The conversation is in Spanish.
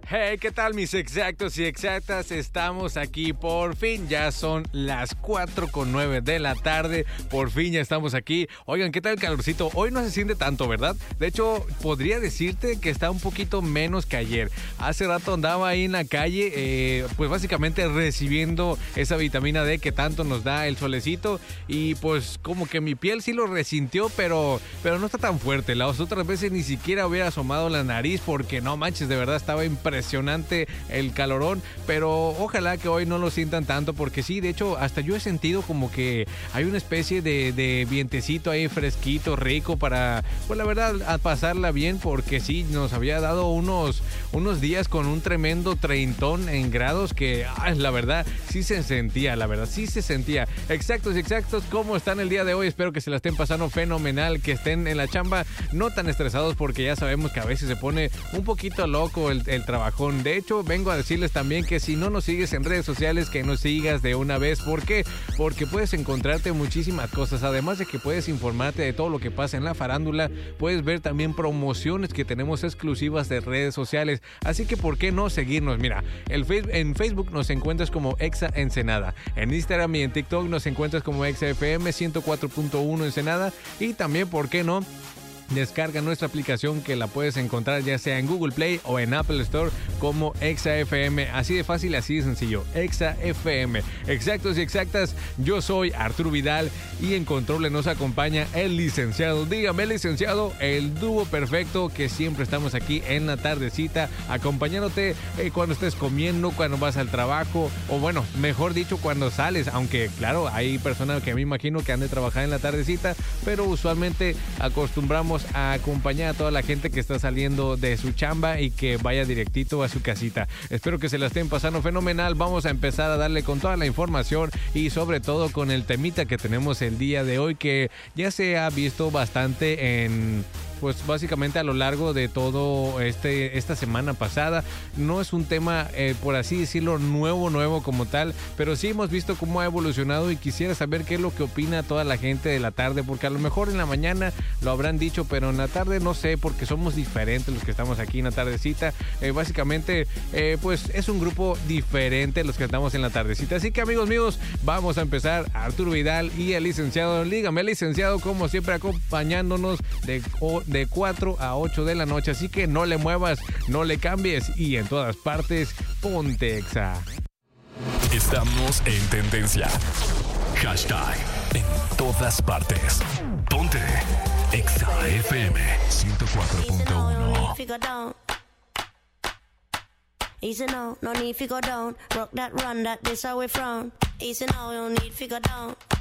Hey, ¿qué tal mis exactos y exactas? Estamos aquí por fin, ya son las 4:09 de la tarde, por fin ya estamos aquí. Oigan, ¿qué tal el calorcito? Hoy no se siente tanto, ¿verdad? De hecho, podría decirte que está un poquito menos que ayer. Hace rato andaba ahí en la calle, pues básicamente recibiendo esa vitamina D que tanto nos da el solecito y pues como que mi piel sí lo resintió, pero no está tan fuerte. Las otras veces ni siquiera hubiera asomado la nariz porque no manches, de verdad estaba impresionante el calorón, pero ojalá que hoy no lo sientan tanto porque sí, de hecho hasta yo he sentido como que hay una especie de vientecito ahí fresquito, rico para, pues la verdad, a pasarla bien porque sí, nos había dado unos días con un tremendo treintón en grados que, la verdad, sí se sentía, Exactos y exactos, ¿cómo están el día de hoy? Espero que se la estén pasando fenomenal, que estén en la chamba no tan estresados porque ya sabemos que a veces se pone un poquito loco el trabajón. De hecho, vengo a decirles también que si no nos sigues en redes sociales, que nos sigas de una vez. ¿Por qué? Porque puedes encontrarte muchísimas cosas, además de que puedes informarte de todo lo que pasa en la farándula, puedes ver también promociones que tenemos exclusivas de redes sociales, así que ¿por qué no seguirnos? Mira, en Facebook nos encuentras como Exa Ensenada, en Instagram y en TikTok nos encuentras como Exa FM 104.1 Ensenada y también, ¿por qué no?, descarga nuestra aplicación que la puedes encontrar ya sea en Google Play o en Apple Store como Exa FM. Así de fácil, así de sencillo. Exa FM. Exactos y exactas, yo soy Arturo Vidal y en control nos acompaña el licenciado. Dígame, licenciado, el dúo perfecto que siempre estamos aquí en la tardecita acompañándote cuando estés comiendo, cuando vas al trabajo o bueno, mejor dicho, cuando sales. Aunque claro, hay personas que me imagino que han de trabajar en la tardecita, pero usualmente acostumbramos a acompañar a toda la gente que está saliendo de su chamba y que vaya directito a su casita. Espero que se la estén pasando fenomenal. Vamos a empezar a darle con toda la información y sobre todo con el temita que tenemos el día de hoy, que ya se ha visto bastante en, pues básicamente a lo largo de todo esta semana pasada. No es un tema, por así decirlo, nuevo como tal, pero sí hemos visto cómo ha evolucionado y quisiera saber qué es lo que opina toda la gente de la tarde, porque a lo mejor en la mañana lo habrán dicho, pero en la tarde no sé, porque somos diferentes los que estamos aquí en la tardecita. Básicamente, pues es un grupo diferente los que estamos en la tardecita. Así que amigos míos, vamos a empezar. Arturo Vidal y el licenciado. Dígame, licenciado, como siempre acompañándonos de 4 a 8 de la noche, así que no le muevas, no le cambies y en todas partes, ponte Exa. Estamos en tendencia. Hashtag en todas partes. Ponte Exa FM 104.1. Easy now, no need to go down. Rock that run, that this how we from. Easy now, no need to go down.